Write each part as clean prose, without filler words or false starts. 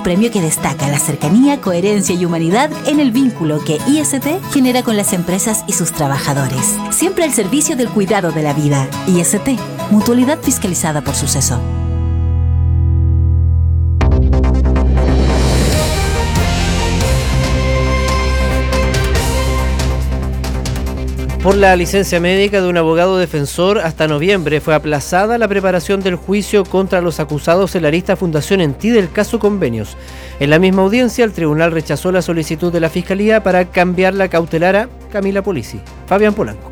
Premio que destaca la cercanía, coherencia y humanidad en el vínculo que IST genera con las empresas y sus trabajadores. Siempre al servicio del cuidado de la vida. IST, Mutualidad fiscalizada por Suceso. Por la licencia médica de un abogado defensor, hasta noviembre fue aplazada la preparación del juicio contra los acusados en la arista Fundación Entí del caso Convenios. En la misma audiencia, el tribunal rechazó la solicitud de la Fiscalía para cambiar la cautelar a Camila Polisi. Fabián Polanco.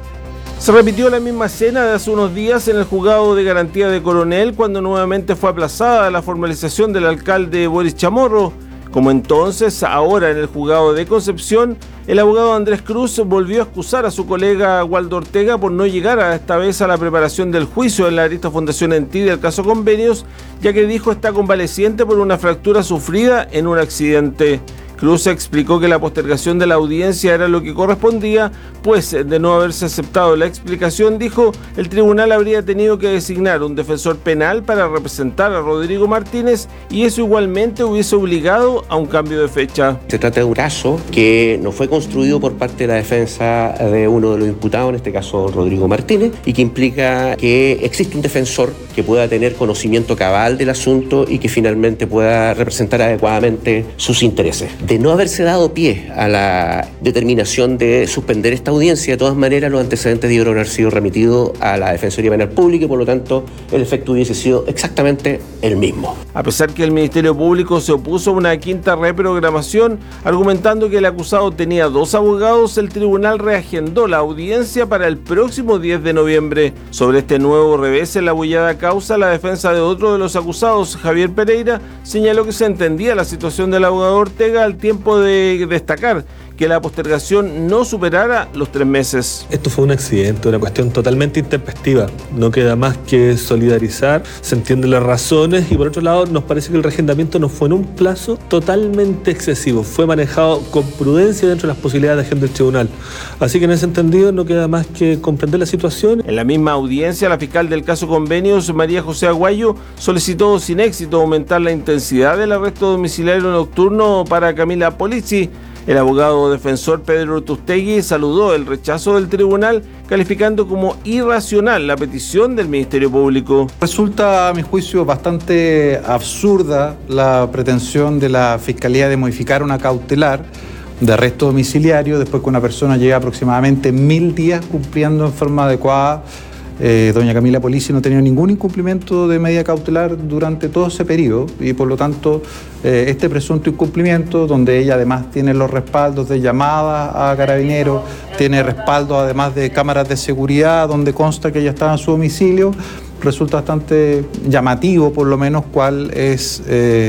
Se repitió la misma escena de hace unos días en el juzgado de garantía de Coronel, cuando nuevamente fue aplazada la formalización del alcalde Boris Chamorro. Como entonces, ahora en el juzgado de Concepción, el abogado Andrés Cruz volvió a excusar a su colega Waldo Ortega por no llegar a esta vez a la preparación del juicio en la arista Fundación Entí del caso Convenios, ya que dijo está convaleciente por una fractura sufrida en un accidente. Cruz explicó que la postergación de la audiencia era lo que correspondía, pues de no haberse aceptado la explicación, dijo, el tribunal habría tenido que designar un defensor penal para representar a Rodrigo Martínez y eso igualmente hubiese obligado a un cambio de fecha. Se trata de un caso que no fue construido por parte de la defensa de uno de los imputados, en este caso Rodrigo Martínez, y que implica que existe un defensor que pueda tener conocimiento cabal del asunto y que finalmente pueda representar adecuadamente sus intereses. De no haberse dado pie a la determinación de suspender esta audiencia, de todas maneras los antecedentes debieron haber sido remitidos a la Defensoría Penal Pública y por lo tanto el efecto hubiese sido exactamente el mismo. A pesar que el Ministerio Público se opuso a una quinta reprogramación, argumentando que el acusado tenía 2 abogados, el tribunal reagendó la audiencia para el próximo 10 de noviembre. Sobre este nuevo revés en la bullada causa, la defensa de otro de los acusados, Javier Pereira, señaló que se entendía la situación del abogado Ortega al tiempo de destacar que la postergación no superara los 3 meses. Esto fue un accidente, una cuestión totalmente intempestiva. No queda más que solidarizar, se entienden las razones y por otro lado nos parece que el reagendamiento no fue en un plazo totalmente excesivo. Fue manejado con prudencia dentro de las posibilidades de agenda del tribunal. Así que en ese entendido no queda más que comprender la situación. En la misma audiencia, la fiscal del caso Convenios, María José Aguayo, solicitó sin éxito aumentar la intensidad del arresto domiciliario nocturno para Camila Polisi. El abogado defensor Pedro Ortustegui saludó el rechazo del tribunal, calificando como irracional la petición del Ministerio Público. Resulta, a mi juicio, bastante absurda la pretensión de la Fiscalía de modificar una cautelar de arresto domiciliario después que una persona lleva aproximadamente 1000 días cumpliendo en forma adecuada. Doña Camila Polisi no tenía ningún incumplimiento de medida cautelar durante todo ese periodo y por lo tanto este presunto incumplimiento, donde ella además tiene los respaldos de llamadas a carabineros, tiene respaldo además de cámaras de seguridad donde consta que ella estaba en su domicilio, resulta bastante llamativo por lo menos cuál es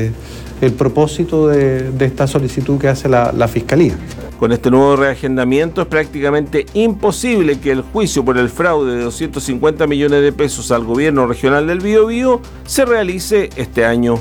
el propósito de esta solicitud que hace la Fiscalía. Con este nuevo reagendamiento es prácticamente imposible que el juicio por el fraude de 250 millones de pesos al gobierno regional del Biobío se realice este año.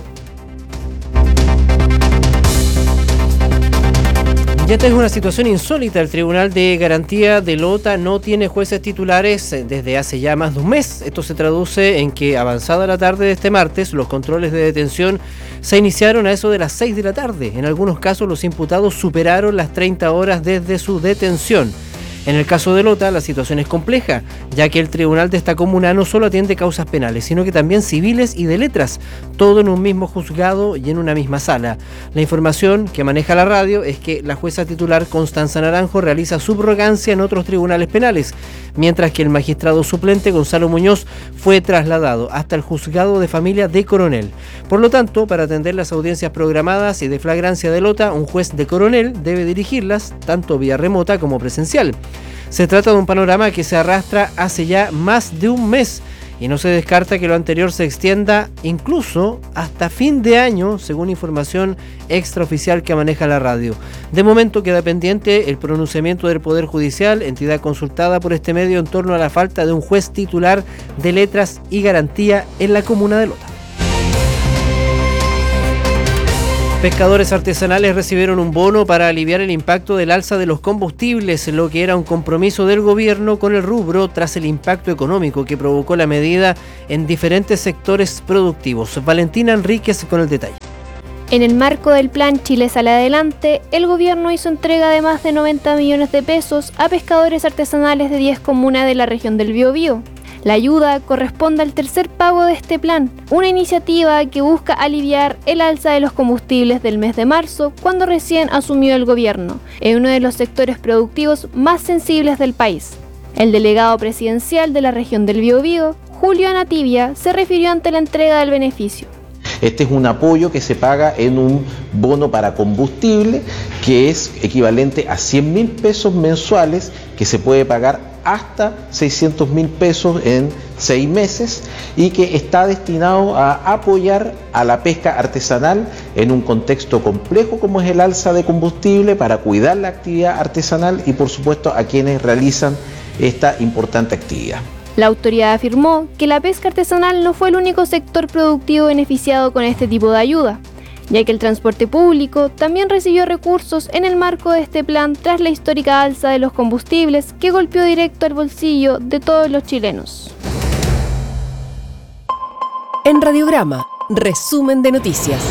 Ya esta es una situación insólita. El Tribunal de Garantía de Lota no tiene jueces titulares desde hace ya más de un mes. Esto se traduce en que, avanzada la tarde de este martes, los controles de detención se iniciaron a eso de las 6 de la tarde. En algunos casos, los imputados superaron las 30 horas desde su detención. En el caso de Lota, la situación es compleja, ya que el tribunal de esta comuna no solo atiende causas penales, sino que también civiles y de letras, todo en un mismo juzgado y en una misma sala. La información que maneja la radio es que la jueza titular Constanza Naranjo realiza subrogancia en otros tribunales penales, mientras que el magistrado suplente Gonzalo Muñoz fue trasladado hasta el juzgado de familia de Coronel. Por lo tanto, para atender las audiencias programadas y de flagrancia de Lota, un juez de Coronel debe dirigirlas tanto vía remota como presencial. Se trata de un panorama que se arrastra hace ya más de un mes y no se descarta que lo anterior se extienda incluso hasta fin de año, según información extraoficial que maneja la radio. De momento queda pendiente el pronunciamiento del Poder Judicial, entidad consultada por este medio en torno a la falta de un juez titular de letras y garantía en la comuna de Lota. Pescadores artesanales recibieron un bono para aliviar el impacto del alza de los combustibles, lo que era un compromiso del gobierno con el rubro tras el impacto económico que provocó la medida en diferentes sectores productivos. Valentina Enríquez con el detalle. En el marco del plan Chile Sale Adelante, el gobierno hizo entrega de más de 90 millones de pesos a pescadores artesanales de 10 comunas de la región del Biobío. La ayuda corresponde al tercer pago de este plan, una iniciativa que busca aliviar el alza de los combustibles del mes de marzo, cuando recién asumió el gobierno, en uno de los sectores productivos más sensibles del país. El delegado presidencial de la región del Biobío, Julio Anativia, se refirió ante la entrega del beneficio. Este es un apoyo que se paga en un bono para combustible que es equivalente a 100.000 pesos mensuales, que se puede pagar hasta 600.000 pesos en 6 meses y que está destinado a apoyar a la pesca artesanal en un contexto complejo como es el alza de combustible, para cuidar la actividad artesanal y por supuesto a quienes realizan esta importante actividad. La autoridad afirmó que la pesca artesanal no fue el único sector productivo beneficiado con este tipo de ayuda, ya que el transporte público también recibió recursos en el marco de este plan tras la histórica alza de los combustibles que golpeó directo al bolsillo de todos los chilenos. En Radiograma, resumen de noticias.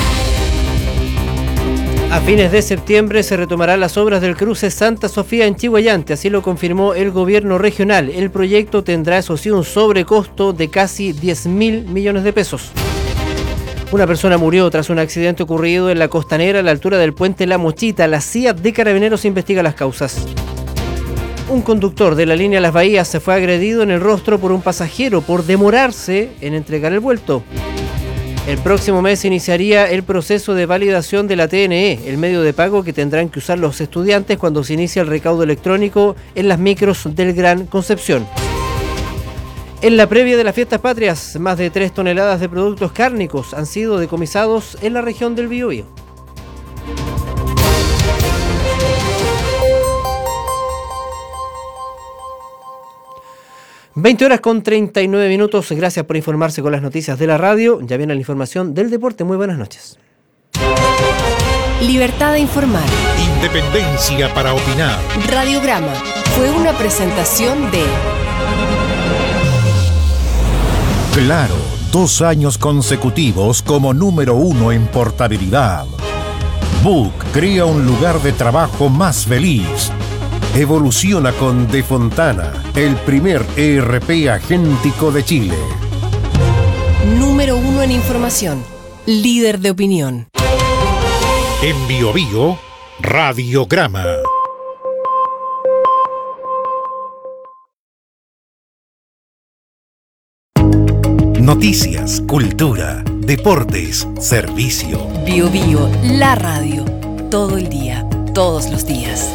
A fines de septiembre se retomarán las obras del cruce Santa Sofía en Chihuayante, así lo confirmó el gobierno regional. El proyecto tendrá, eso sí, un sobrecosto de casi 10.000 millones de pesos. Una persona murió tras un accidente ocurrido en la Costanera a la altura del puente La Mochita. La CIA de Carabineros investiga las causas. Un conductor de la línea Las Bahías se fue agredido en el rostro por un pasajero por demorarse en entregar el vuelto. El próximo mes iniciaría el proceso de validación de la TNE, el medio de pago que tendrán que usar los estudiantes cuando se inicie el recaudo electrónico en las micros del Gran Concepción. En la previa de las fiestas patrias, más de 3 toneladas de productos cárnicos han sido decomisados en la región del Biobío. (20:39). Gracias por informarse con las noticias de la radio. Ya viene la información del deporte. Muy buenas noches. Libertad de informar. Independencia para opinar. Radiograma fue una presentación de Claro, 2 años consecutivos como número 1 en portabilidad. Book crea un lugar de trabajo más feliz. Evoluciona con De Fontana, el primer ERP agéntico de Chile. Número 1 en información, líder de opinión. En Biobío, Radiograma. Noticias, cultura, deportes, servicio. Biobío, la radio, todo el día, todos los días.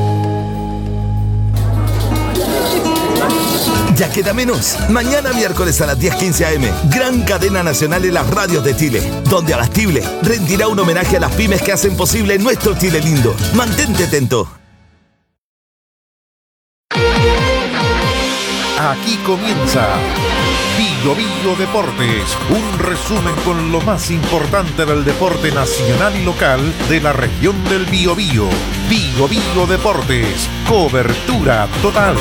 Ya queda menos. Mañana miércoles a las 10:15 am, gran cadena nacional en las radios de Chile, donde Abastible rendirá un homenaje a las pymes que hacen posible nuestro Chile lindo. Mantente atento. Aquí comienza Biobío Deportes, un resumen con lo más importante del deporte nacional y local de la región del Biobío. Biobío Deportes, cobertura total.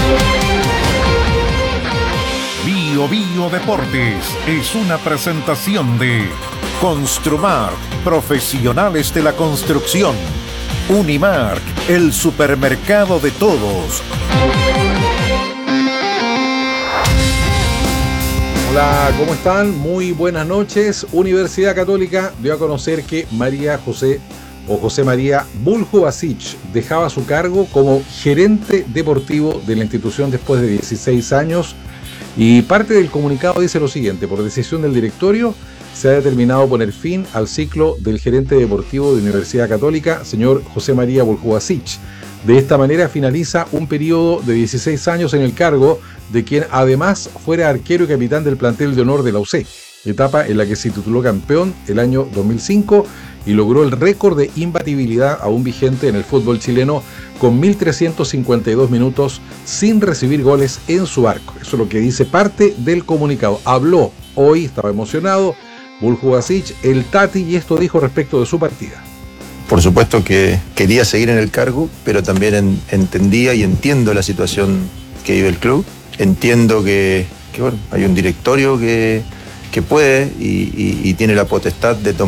Biobío Deportes es una presentación de Construmark, profesionales de la construcción. Unimark, el supermercado de todos. Hola, ¿cómo están? Muy buenas noches. Universidad Católica dio a conocer que José María Buljubasic dejaba su cargo como gerente deportivo de la institución después de 16 años. Y parte del comunicado dice lo siguiente: por decisión del directorio se ha determinado poner fin al ciclo del gerente deportivo de Universidad Católica, señor José María Buljubasic. De esta manera finaliza un periodo de 16 años en el cargo de quien además fuera arquero y capitán del plantel de honor de la UC, etapa en la que se tituló campeón el año 2005 y logró el récord de imbatibilidad aún vigente en el fútbol chileno con 1.352 minutos sin recibir goles en su arco. Eso es lo que dice parte del comunicado. Habló hoy, estaba emocionado, Buljubasic, el Tati, y esto dijo respecto de su partida. Por supuesto que quería seguir en el cargo, pero también entendía y entiendo la situación que vive el club. Entiendo que bueno, hay un directorio que puede y tiene la potestad de tomar